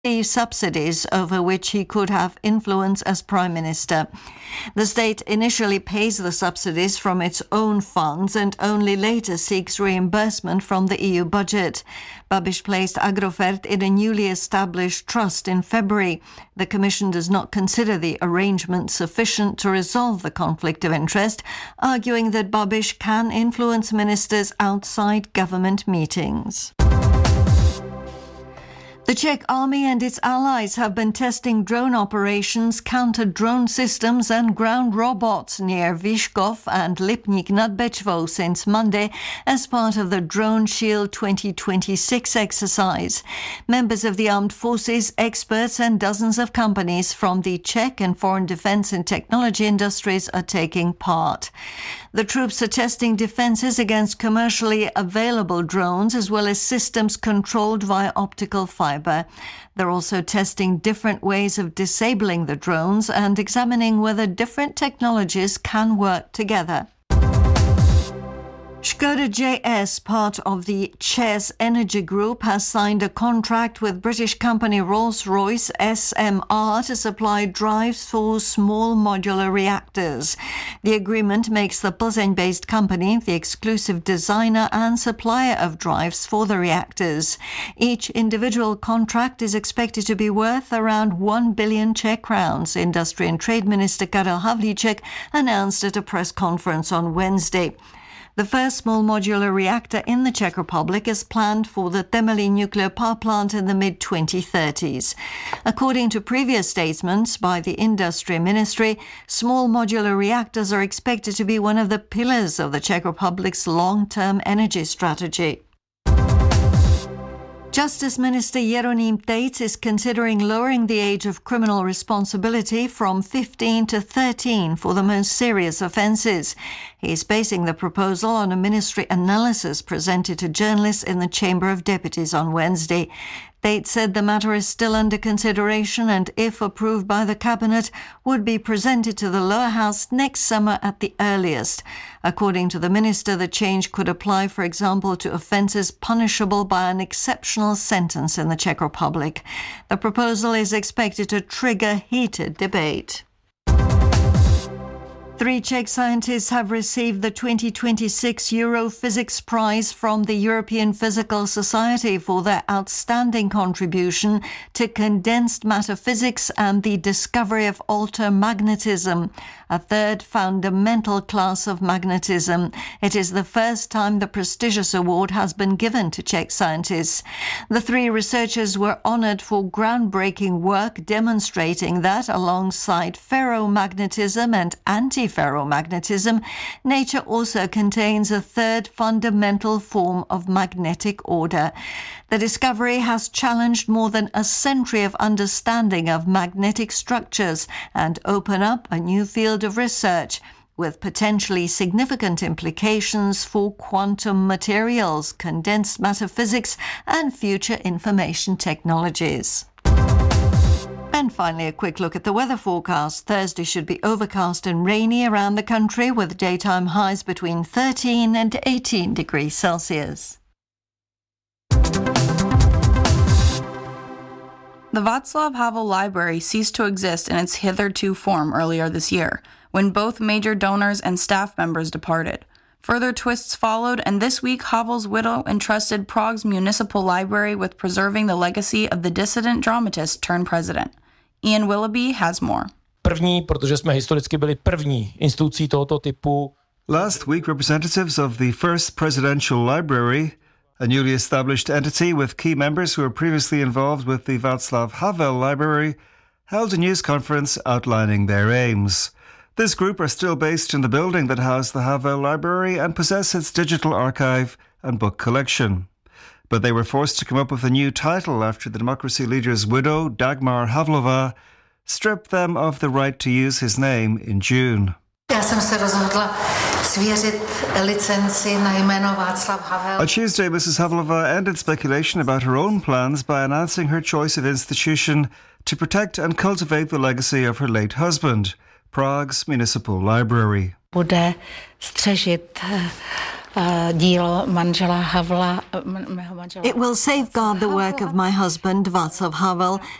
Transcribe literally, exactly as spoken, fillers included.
receive subsidies over which he could have influence as Prime Minister. The state initially pays the subsidies from its own funds and only later seeks reimbursement from the E U budget. Babiš placed Agrofert in a newly established trust in February. The Commission does not consider the arrangement sufficient to resolve the conflict of interest, arguing that Babiš can influence ministers outside government meetings. The Czech army and its allies have been testing drone operations, counter-drone systems and ground robots near Vyškov and Lipník nad Bečvou since Monday as part of the Drone Shield twenty twenty-six exercise. Members of the armed forces, experts and dozens of companies from the Czech and foreign defence and technology industries are taking part. The troops are testing defences against commercially available drones as well as systems controlled via optical fibre. They're also testing different ways of disabling the drones and examining whether different technologies can work together. Škoda J S, part of the ČEZ Energy Group, has signed a contract with British company Rolls-Royce S M R to supply drives for small modular reactors. The agreement makes the Plzeň-based company the exclusive designer and supplier of drives for the reactors. Each individual contract is expected to be worth around one billion Czech crowns, Industry and Trade Minister Karel Havlíček announced at a press conference on Wednesday. The first small modular reactor in the Czech Republic is planned for the Temelín nuclear power plant in the mid twenty thirties. According to previous statements by the Industry Ministry, small modular reactors are expected to be one of the pillars of the Czech Republic's long-term energy strategy. Justice Minister Jeroným Tejc is considering lowering the age of criminal responsibility from fifteen to thirteen for the most serious offences. He is basing the proposal on a ministry analysis presented to journalists in the Chamber of Deputies on Wednesday. Tejc said the matter is still under consideration and, if approved by the Cabinet, would be presented to the lower house next summer at the earliest. According to the minister, the change could apply, for example, to offences punishable by an exceptional sentence in the Czech Republic. The proposal is expected to trigger heated debate. Three Czech scientists have received the twenty twenty-six Europhysics Prize from the European Physical Society for their outstanding contribution to condensed matter physics and the discovery of altermagnetism, a third fundamental class of magnetism. It is the first time the prestigious award has been given to Czech scientists. The three researchers were honoured for groundbreaking work demonstrating that, alongside ferromagnetism and anti ferromagnetism, nature also contains a third fundamental form of magnetic order. The discovery has challenged more than a century of understanding of magnetic structures and opened up a new field of research with potentially significant implications for quantum materials, condensed matter physics, and future information technologies. And finally, a quick look at the weather forecast. Thursday should be overcast and rainy around the country with daytime highs between thirteen and eighteen degrees Celsius. The Václav Havel Library ceased to exist in its hitherto form earlier this year, when both major donors and staff members departed. Further twists followed, and this week Havel's widow entrusted Prague's municipal library with preserving the legacy of the dissident dramatist turned president. Ian Willoughby has more. První, protože jsme historicky byli první institucí tohoto typu. Last week, representatives of the First Presidential Library, a newly established entity with key members who were previously involved with the Václav Havel Library, held a news conference outlining their aims. This group are still based in the building that housed the Havel Library and possess its digital archive and book collection. But they were forced to come up with a new title after the democracy leader's widow, Dagmar Havlová, stripped them of the right to use his name in June. Já jsem se rozhodla svěřit licenci na jméno Václav Havel. On Tuesday, Missus Havlová ended speculation about her own plans by announcing her choice of institution to protect and cultivate the legacy of her late husband, Prague's Municipal Library. Bude střežit dílo manžela Havla, mého manžela. It will safeguard the work of my husband, Václav Havel,